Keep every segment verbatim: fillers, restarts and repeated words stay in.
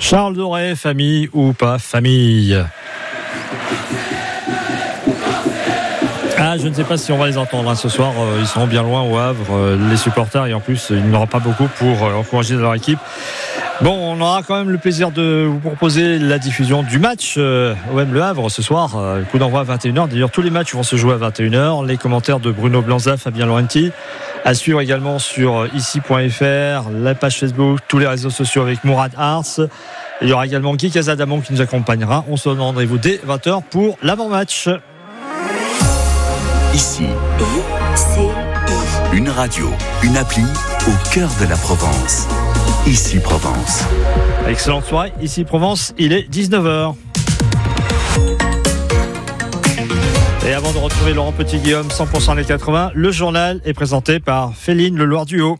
Charles Doré, famille ou pas famille? Ah, je ne sais pas si on va les entendre hein, ce soir. Euh, ils seront bien loin au Havre, euh, les supporters, et en plus, il n'y en aura pas beaucoup pour euh, encourager leur équipe. Bon, on aura quand même le plaisir de vous proposer la diffusion du match euh, O M Le Havre ce soir. Euh, coup d'envoi à vingt et une heures. D'ailleurs, tous les matchs vont se jouer à vingt et une heures. Les commentaires de Bruno Blanza, Fabien Laurenti. À suivre également sur ici point f r, la page Facebook, tous les réseaux sociaux avec Mourad Ars. Il y aura également Guy Casadamon qui nous accompagnera. On se donne rendez-vous dès vingt heures pour l'avant-match. Ici, une radio, une appli au cœur de la Provence. Ici Provence. Excellente soirée, ici Provence, il est dix-neuf heures. Et avant de retrouver Laurent Petit-Guillaume, cent pour cent les quatre-vingts, le journal est présenté par Féline Leloir-Duhaut.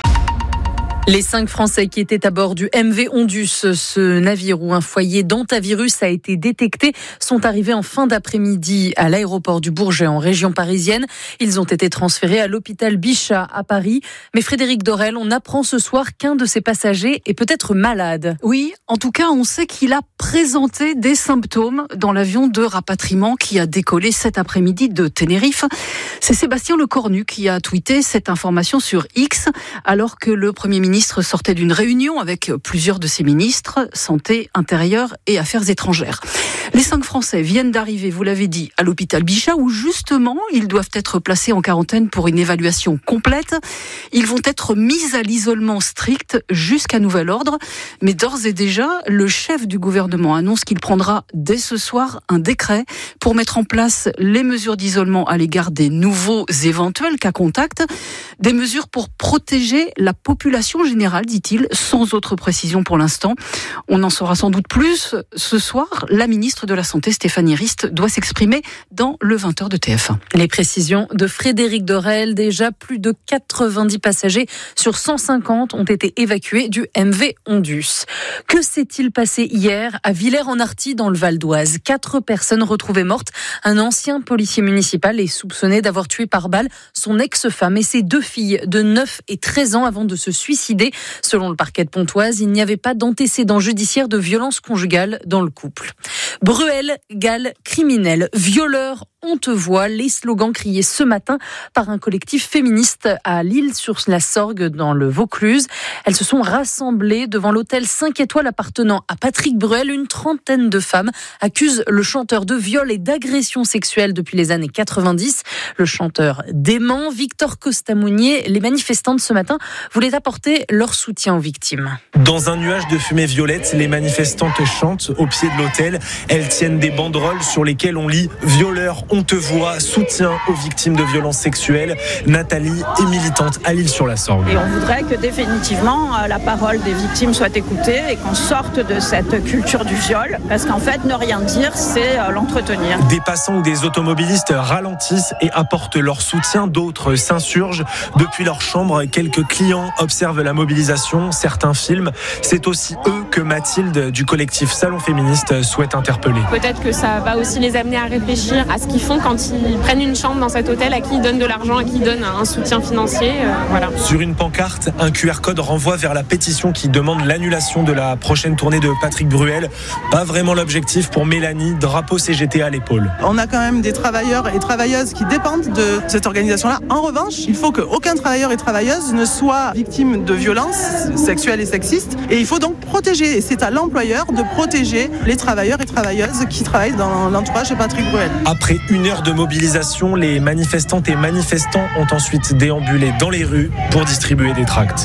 Les cinq Français qui étaient à bord du M V Ondus, ce navire où un foyer d'hantavirus a été détecté, sont arrivés en fin d'après-midi à l'aéroport du Bourget en région parisienne. Ils ont été transférés à l'hôpital Bichat à Paris. Mais Frédéric Dorel, on apprend ce soir qu'un de ses passagers est peut-être malade. Oui, en tout cas, on sait qu'il a présenté des symptômes dans l'avion de rapatriement qui a décollé cet après-midi de Tenerife. C'est Sébastien Lecornu qui a tweeté cette information sur X alors que le Premier ministre ministre sortait d'une réunion avec plusieurs de ses ministres, santé, intérieur et affaires étrangères. Les cinq Français viennent d'arriver, vous l'avez dit, à l'hôpital Bichat où justement ils doivent être placés en quarantaine pour une évaluation complète. Ils vont être mis à l'isolement strict jusqu'à nouvel ordre. Mais d'ores et déjà, le chef du gouvernement annonce qu'il prendra dès ce soir un décret pour mettre en place les mesures d'isolement à l'égard des nouveaux éventuels cas contacts. Des mesures pour protéger la population générale, dit-il, sans autre précision pour l'instant. On en saura sans doute plus ce soir. La ministre de la Santé, Stéphanie Rist, doit s'exprimer dans le vingt heures de T F un. Les précisions de Frédéric Dorel. Déjà, plus de quatre-vingt-dix passagers sur cent cinquante ont été évacués du M V Ondus. Que s'est-il passé hier à Villers-en-Arthy dans le Val d'Oise? Quatre personnes retrouvées mortes. Un ancien policier municipal est soupçonné d'avoir tué par balle son ex-femme et ses deux filles de neuf et treize ans avant de se suicider. Selon le parquet de Pontoise, il n'y avait pas d'antécédent judiciaire de violence conjugale dans le couple. Bruel, Gall, criminel, violeur, on te voit, les slogans criés ce matin par un collectif féministe à L'Isle-sur-la-Sorgue dans le Vaucluse. Elles se sont rassemblées devant l'hôtel cinq étoiles appartenant à Patrick Bruel. Une trentaine de femmes accusent le chanteur de viol et d'agression sexuelle depuis les années quatre-vingt-dix. Le chanteur dément. Victor Costamounier, les manifestantes ce matin voulaient apporter leur soutien aux victimes. Dans un nuage de fumée violette, les manifestantes chantent au pied de l'hôtel. Elles tiennent des banderoles sur lesquelles on lit « Violeur, on te voit, soutien aux victimes de violences sexuelles ». Nathalie est militante à L'Isle-sur-la-Sorgue. Et on voudrait que définitivement la parole des victimes soit écoutée et qu'on sorte de cette culture du viol. Parce qu'en fait, ne rien dire, c'est l'entretenir. Des passants ou des automobilistes ralentissent et apportent leur soutien. D'autres s'insurgent. Depuis leur chambre, quelques clients observent la mobilisation. Certains filment. C'est aussi eux que Mathilde du collectif Salon Féministe souhaite interpeller. Peut-être que ça va aussi les amener à réfléchir à ce qu'ils font quand ils prennent une chambre dans cet hôtel, à qui ils donnent de l'argent, à qui ils donnent un soutien financier. Euh, voilà. Sur une pancarte, un Q R code renvoie vers la pétition qui demande l'annulation de la prochaine tournée de Patrick Bruel. Pas vraiment l'objectif pour Mélanie, drapeau C G T à l'épaule. On a quand même des travailleurs et travailleuses qui dépendent de cette organisation-là. En revanche, il faut qu'aucun travailleur et travailleuse ne soit victime de violences sexuelles et sexistes. Et il faut donc protéger, et c'est à l'employeur de protéger les travailleurs et travailleuses qui travaillent dans l'entourage de Patrick Bruel. Après une heure de mobilisation, les manifestantes et manifestants ont ensuite déambulé dans les rues pour distribuer des tracts.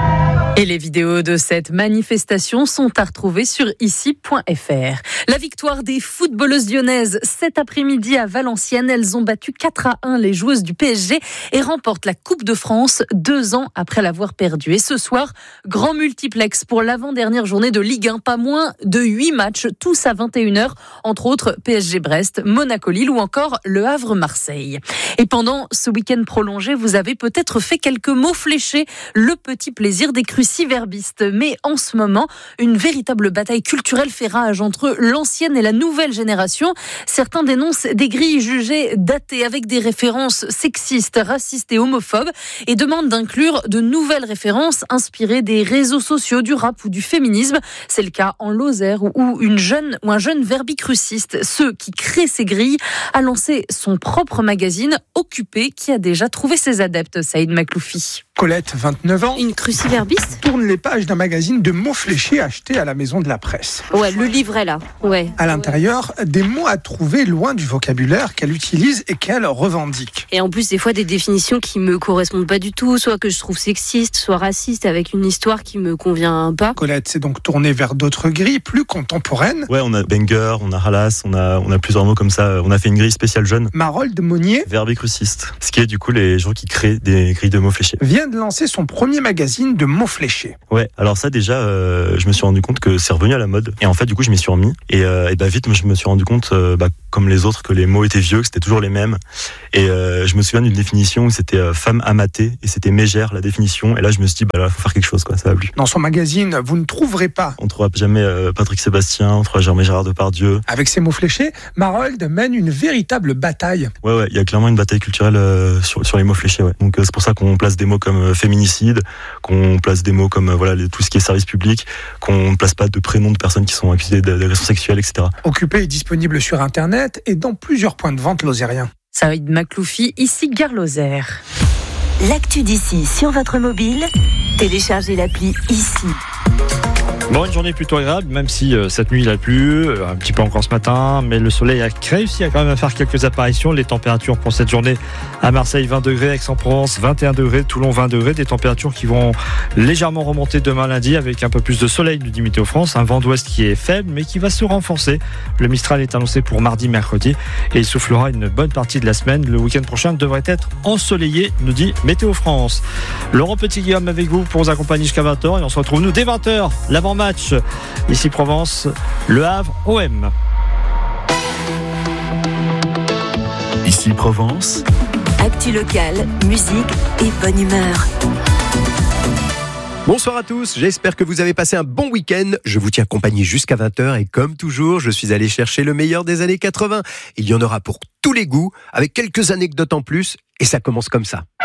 Et les vidéos de cette manifestation sont à retrouver sur ici point f r. La victoire des footballeuses lyonnaises cet après-midi à Valenciennes. Elles ont battu quatre à un les joueuses du P S G et remportent la Coupe de France deux ans après l'avoir perdue. Et ce soir, grand multiplex pour l'avant-dernière journée de Ligue un. Pas moins de huit matchs, tous à vingt et une heures. Entre autres, P S G Brest, Monaco Lille ou encore Le Havre Marseille. Et pendant ce week-end prolongé, vous avez peut-être fait quelques mots fléchés. Le petit plaisir des crucifixions cruciverbistes. Mais en ce moment, une véritable bataille culturelle fait rage entre l'ancienne et la nouvelle génération. Certains dénoncent des grilles jugées datées avec des références sexistes, racistes et homophobes et demandent d'inclure de nouvelles références inspirées des réseaux sociaux, du rap ou du féminisme. C'est le cas en Lozère où une jeune ou un jeune verbicruciste, ceux qui créent ces grilles, a lancé son propre magazine Occupé qui a déjà trouvé ses adeptes. Saïd Makloufi. Colette, vingt-neuf ans, Une cruciverbiste ? tourne les pages d'un magazine de mots fléchés acheté à la maison de la presse. Ouais, le livret là. Ouais. À l'intérieur, des mots à trouver loin du vocabulaire qu'elle utilise et qu'elle revendique. Et en plus, des fois, des définitions qui me correspondent pas du tout, soit que je trouve sexiste, soit raciste, avec une histoire qui me convient pas. Colette s'est donc tournée vers d'autres grilles plus contemporaines. Ouais, on a banger, on a halas, on a, on a plusieurs mots comme ça. On a fait une grille spéciale jeune. Marold Monnier Verbicruciste, ce qui est du coup les gens qui créent des grilles de mots fléchés. vient de lancer son premier magazine de mots fléchés. Ouais, alors ça déjà, euh, je me suis rendu compte que c'est revenu à la mode. Et en fait, du coup, je m'y suis remis. Et, euh, et bah vite, je me suis rendu compte, euh, bah, comme les autres, que les mots étaient vieux, que c'était toujours les mêmes. Et euh, je me souviens d'une définition où c'était euh, femme amatée et c'était mégère la définition. Et là, je me suis dit, bah là, faut faire quelque chose, quoi. Ça va plus. Dans son magazine, vous ne trouverez pas. On trouvera jamais euh, Patrick Sébastien, on trouvera jamais Gérard Depardieu. Avec ses mots fléchés, Marold mène une véritable bataille. Ouais, ouais, il y a clairement une bataille culturelle euh, sur, sur les mots fléchés. Ouais. Donc euh, c'est pour ça qu'on place des mots comme euh, féminicide, qu'on place des mots comme euh, voilà les, tout ce qui est service public, qu'on ne place pas de prénoms de personnes qui sont accusées d'agressions sexuelles, et cetera. Occupé est disponible sur Internet et dans plusieurs points de vente lozériens. Saïd Makloufi, ici Gare Lozère. L'actu d'ici sur votre mobile, téléchargez l'appli ici. Bon, une journée plutôt agréable, même si euh, cette nuit il a plu, euh, un petit peu encore ce matin, mais le soleil a réussi à quand même à faire quelques apparitions. Les températures pour cette journée à Marseille vingt degrés, Aix-en-Provence vingt et un degrés, Toulon vingt degrés, des températures qui vont légèrement remonter demain lundi avec un peu plus de soleil, nous dit Météo France, un vent d'ouest qui est faible mais qui va se renforcer. Le Mistral est annoncé pour mardi, mercredi et il soufflera une bonne partie de la semaine. Le week-end prochain devrait être ensoleillé, nous dit Météo France. Laurent Petit-Guillaume avec vous pour vous accompagner jusqu'à vingt heures et on se retrouve nous dès vingt heures, l'avant-match ici Provence, Le Havre, O M. Ici Provence. Actu locale, musique et bonne humeur. Bonsoir à tous, j'espère que vous avez passé un bon week-end. Je vous tiens compagnie jusqu'à vingt heures et comme toujours, je suis allé chercher le meilleur des années quatre-vingts. Il y en aura pour tous les goûts, avec quelques anecdotes en plus, et ça commence comme ça.